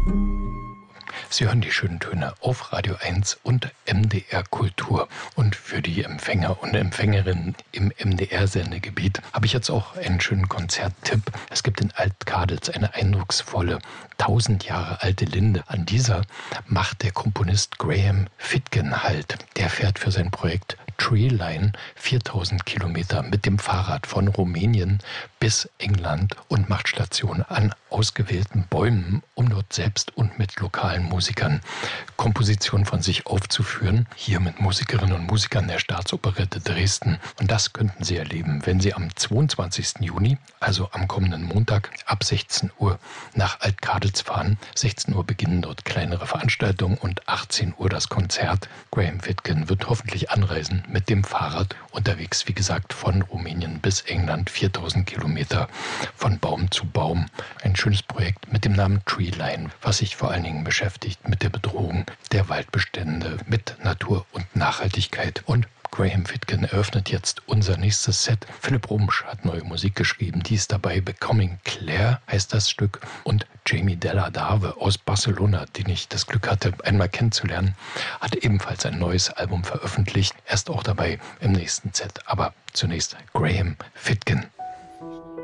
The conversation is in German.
Sie hören die schönen Töne auf Radio 1 und MDR Kultur. Und für die Empfänger und Empfängerinnen im MDR-Sendegebiet habe ich jetzt auch einen schönen Konzerttipp. Es gibt in Alt-Kaditz eine eindrucksvolle 1000 Jahre alte Linde. An dieser macht der Komponist Graham Fitgen Halt. Der fährt für sein Projekt Treeline 4000 Kilometer mit dem Fahrrad von Rumänien bis England und macht Station an ausgewählten Bäumen, um dort selbst und mit lokalen Musikern Kompositionen von sich aufzuführen. Hier mit Musikerinnen und Musikern der Staatsoperette Dresden. Und das könnten Sie erleben, wenn Sie am 22. Juni, also am kommenden Montag, ab 16 Uhr nach Alt-Kaditz fahren. 16 Uhr beginnen dort kleinere Veranstaltungen und 18 Uhr das Konzert. Graham Fitgen wird hoffentlich anreisen mit dem Fahrrad unterwegs, wie gesagt, von Rumänien bis England, 4000 Kilometer von Baum zu Baum. Ein schönes Projekt mit dem Namen Treeline, was sich vor allen Dingen beschäftigt mit der Bedrohung der Waldbestände, mit Natur und Nachhaltigkeit. Und Graham Fitgen eröffnet jetzt unser nächstes Set. Philipp Rumsch hat neue Musik geschrieben. Die ist dabei. Becoming Claire heißt das Stück. Und Jamie Della Dave aus Barcelona, den ich das Glück hatte, einmal kennenzulernen, hat ebenfalls ein neues Album veröffentlicht. Er ist auch dabei im nächsten Set. Aber zunächst Graham Fitgen.